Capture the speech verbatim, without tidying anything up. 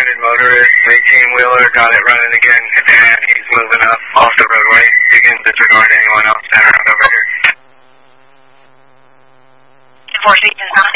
right-handed motorist, eighteen-wheeler, got it running again, and he's moving up off the roadway. You can disregard anyone else that around over here. Four seats is not